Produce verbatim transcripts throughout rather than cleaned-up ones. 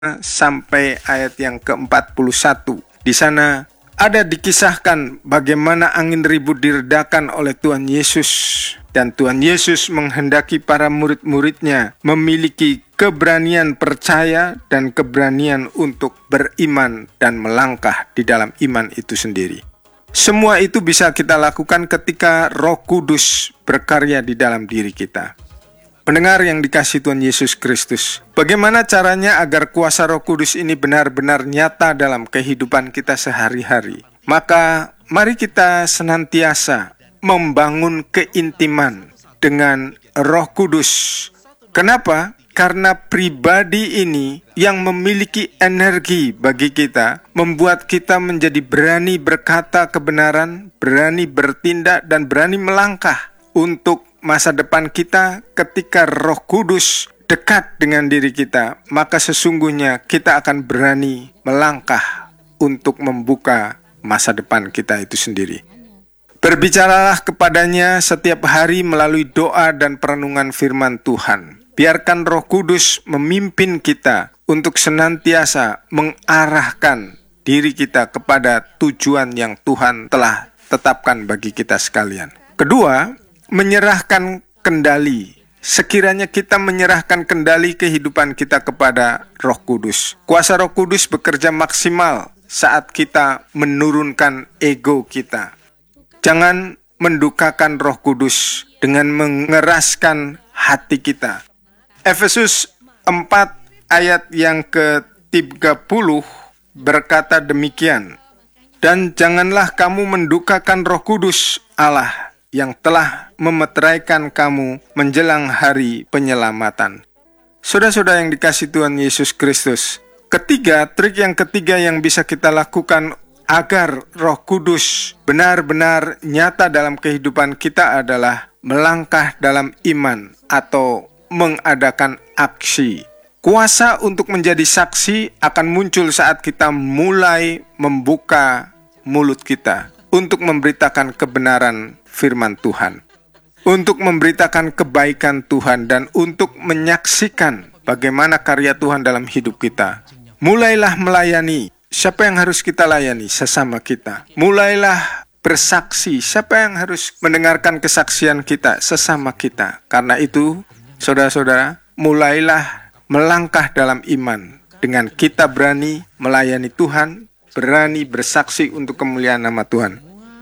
sampai ayat yang ke empat puluh satu. Di sana ada dikisahkan bagaimana angin ribut diredakan oleh Tuhan Yesus, dan Tuhan Yesus menghendaki para murid-muridnya memiliki keberanian percaya dan keberanian untuk beriman dan melangkah di dalam iman itu sendiri. Semua itu bisa kita lakukan ketika Roh Kudus berkarya di dalam diri kita. Pendengar yang dikasihi Tuhan Yesus Kristus, bagaimana caranya agar kuasa Roh Kudus ini benar-benar nyata dalam kehidupan kita sehari-hari? Maka mari kita senantiasa membangun keintiman dengan Roh Kudus. Kenapa? Karena pribadi ini yang memiliki energi bagi kita, membuat kita menjadi berani berkata kebenaran, berani bertindak, dan berani melangkah untuk masa depan kita. Ketika Roh Kudus dekat dengan diri kita, maka sesungguhnya kita akan berani melangkah untuk membuka masa depan kita itu sendiri. Berbicaralah kepadanya setiap hari melalui doa dan perenungan firman Tuhan. Biarkan Roh Kudus memimpin kita untuk senantiasa mengarahkan diri kita kepada tujuan yang Tuhan telah tetapkan bagi kita sekalian. Kedua, menyerahkan kendali. Sekiranya kita menyerahkan kendali kehidupan kita kepada Roh Kudus, kuasa Roh Kudus bekerja maksimal saat kita menurunkan ego kita. Jangan mendukakan Roh Kudus dengan mengeraskan hati kita. Efesus empat ayat yang ke tiga puluh berkata demikian, "Dan janganlah kamu mendukakan Roh Kudus Allah yang telah memeteraikan kamu menjelang hari penyelamatan." Saudara-saudara yang dikasihi Tuhan Yesus Kristus, ketiga, trik yang ketiga yang bisa kita lakukan agar Roh Kudus benar-benar nyata dalam kehidupan kita adalah melangkah dalam iman atau mengadakan aksi. Kuasa untuk menjadi saksi akan muncul saat kita mulai membuka mulut kita untuk memberitakan kebenaran firman Tuhan, untuk memberitakan kebaikan Tuhan, dan untuk menyaksikan bagaimana karya Tuhan dalam hidup kita. Mulailah melayani. Siapa yang harus kita layani? Sesama kita. Mulailah bersaksi. Siapa yang harus mendengarkan kesaksian kita? Sesama kita. Karena itu, saudara-saudara, mulailah melangkah dalam iman dengan kita berani melayani Tuhan, berani bersaksi untuk kemuliaan nama Tuhan.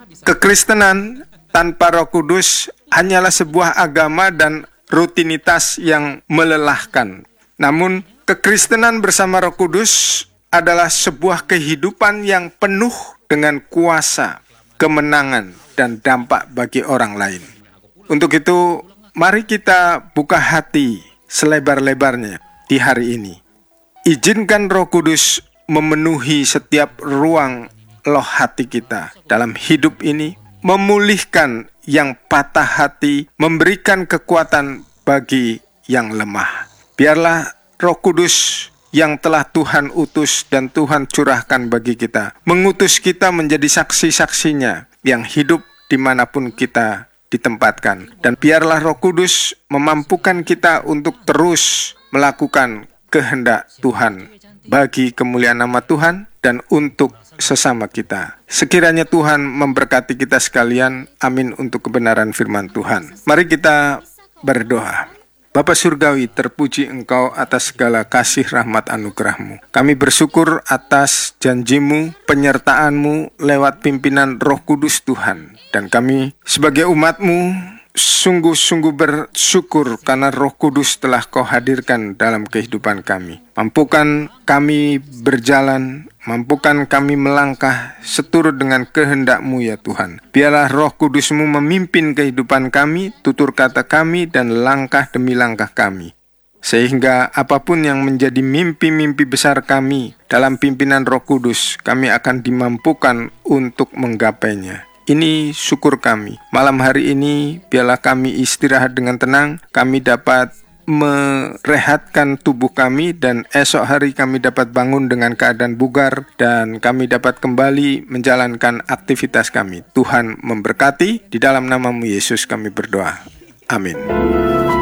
Kekristenan tanpa Roh Kudus hanyalah sebuah agama dan rutinitas yang melelahkan. Namun, kekristenan bersama Roh Kudus adalah sebuah kehidupan yang penuh dengan kuasa, kemenangan, dan dampak bagi orang lain. Untuk itu, mari kita buka hati selebar-lebarnya di hari ini. Izinkan Roh Kudus memenuhi setiap ruang loh hati kita dalam hidup ini, memulihkan yang patah hati, memberikan kekuatan bagi yang lemah. Biarlah Roh Kudus yang telah Tuhan utus dan Tuhan curahkan bagi kita, mengutus kita menjadi saksi-saksinya yang hidup dimanapun kita ditempatkan. Dan biarlah Roh Kudus memampukan kita untuk terus melakukan kehendak Tuhan bagi kemuliaan nama Tuhan dan untuk sesama kita. Sekiranya Tuhan memberkati kita sekalian. Amin untuk kebenaran firman Tuhan. Mari kita berdoa. Bapa Surgawi, terpuji Engkau atas segala kasih rahmat anugerah-Mu. Kami bersyukur atas janji-Mu, penyertaan-Mu lewat pimpinan Roh Kudus Tuhan. Dan kami sebagai umat-Mu sungguh-sungguh bersyukur karena Roh Kudus telah Kau hadirkan dalam kehidupan kami. Mampukan kami berjalan, mampukan kami melangkah seturut dengan kehendak-Mu ya Tuhan. Biarlah Roh Kudus-Mu memimpin kehidupan kami, tutur kata kami, dan langkah demi langkah kami. Sehingga apapun yang menjadi mimpi-mimpi besar kami dalam pimpinan Roh Kudus, kami akan dimampukan untuk menggapainya. Ini syukur kami. Malam hari ini, biarlah kami istirahat dengan tenang, kami dapat merehatkan tubuh kami, dan esok hari kami dapat bangun dengan keadaan bugar, dan kami dapat kembali menjalankan aktivitas kami. Tuhan memberkati, di dalam nama-Mu Yesus kami berdoa. Amin.